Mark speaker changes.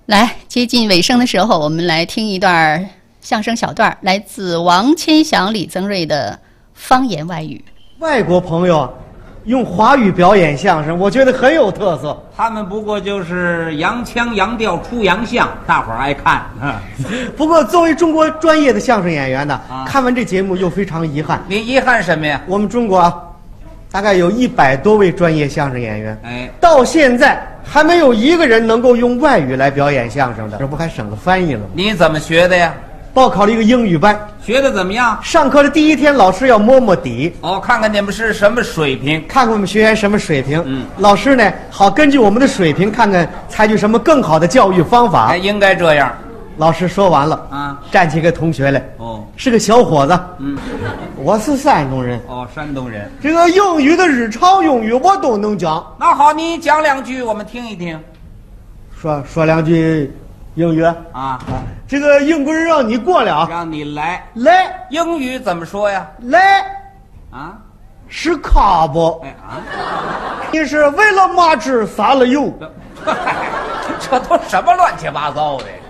Speaker 1: 来，接近尾声的时候，我们来听一段相声小段，来自王千祥、李增瑞的方言外语。
Speaker 2: 外国朋友用华语表演相声，我觉得很有特色。
Speaker 3: 他们不过就是洋腔洋调出洋相，大伙儿爱看啊。
Speaker 2: 不过作为中国专业的相声演员呢，
Speaker 3: 啊
Speaker 2: 看完这节目又非常遗憾。
Speaker 3: 你遗憾什么呀？
Speaker 2: 我们中国啊，大概有100多位专业相声演员，
Speaker 3: 哎，
Speaker 2: 到现在还没有一个人能够用外语来表演相声的，这不还省个翻译了吗？
Speaker 3: 你怎么学的呀？
Speaker 2: 报考了一个英语班，
Speaker 3: 学的怎么样？
Speaker 2: 上课的第一天，老师要摸摸底，
Speaker 3: 哦，看看你们是什么水平。
Speaker 2: 看看我们学员什么水平。
Speaker 3: 嗯，
Speaker 2: 老师呢，好根据我们的水平，看看采取什么更好的教育方法。
Speaker 3: 哎，应该这样。
Speaker 2: 老师说完了
Speaker 3: 啊，
Speaker 2: 站起个同学来，
Speaker 3: 哦，
Speaker 2: 是个小伙子，
Speaker 3: 嗯，
Speaker 2: 我是山东人，
Speaker 3: 哦，山东人。
Speaker 2: 这个英语的日常用语我都能讲。
Speaker 3: 那好，你讲2句，我们听一听。
Speaker 2: 说2句英语
Speaker 3: 啊，
Speaker 2: 这个英国人让你过来啊，
Speaker 3: 让你来。
Speaker 2: 来
Speaker 3: 英语怎么说呀？
Speaker 2: 来
Speaker 3: 啊，
Speaker 2: 是卡不？
Speaker 3: 哎啊，
Speaker 2: 你是为了嘛汁撒了油。
Speaker 3: 这都什么乱七八糟的？